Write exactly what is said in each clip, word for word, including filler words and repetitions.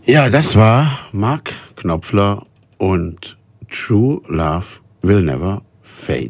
Ja, das war Mark Knopfler und True Love Will Never Fade.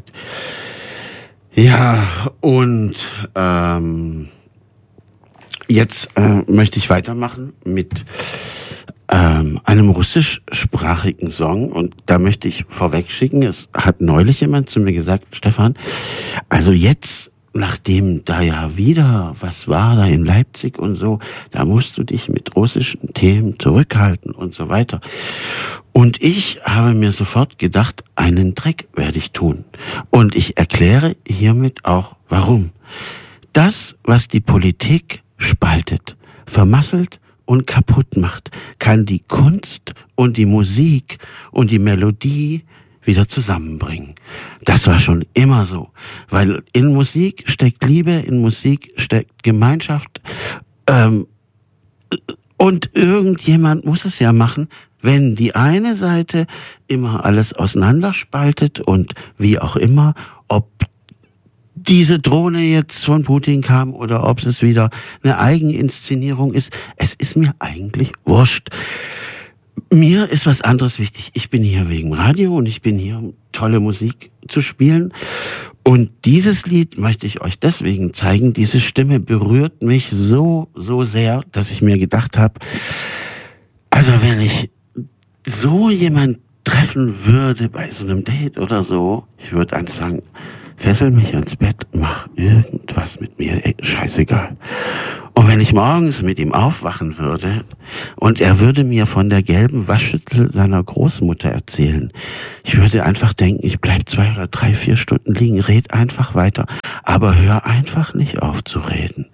Ja, und ähm, jetzt äh, möchte ich weitermachen mit ähm, einem russischsprachigen Song. Und da möchte ich vorweg schicken, es hat neulich jemand zu mir gesagt, Stefan, also jetzt, nachdem da ja wieder was war da in Leipzig und so, da musst du dich mit russischen Themen zurückhalten und so weiter. Und ich habe mir sofort gedacht, einen Dreck werde ich tun. Und ich erkläre hiermit auch, warum. Das, was die Politik spaltet, vermasselt und kaputt macht, kann die Kunst und die Musik und die Melodie wieder zusammenbringen. Das war schon immer so, weil in Musik steckt Liebe, in Musik steckt Gemeinschaft, ähm, und irgendjemand muss es ja machen, wenn die eine Seite immer alles auseinanderspaltet und wie auch immer, ob diese Drohne jetzt von Putin kam oder ob es wieder eine Eigeninszenierung ist, es ist mir eigentlich wurscht. Mir ist was anderes wichtig. Ich bin hier wegen Radio und ich bin hier, um tolle Musik zu spielen. Und dieses Lied möchte ich euch deswegen zeigen. Diese Stimme berührt mich so, so sehr, dass ich mir gedacht habe, also wenn ich so jemand treffen würde bei so einem Date oder so, ich würde einfach sagen, fessel mich ans Bett, mach irgendwas mit mir, ey, scheißegal. Und wenn ich morgens mit ihm aufwachen würde und er würde mir von der gelben Waschschüssel seiner Großmutter erzählen, ich würde einfach denken, ich bleib zwei oder drei, vier Stunden liegen, red einfach weiter, aber hör einfach nicht auf zu reden.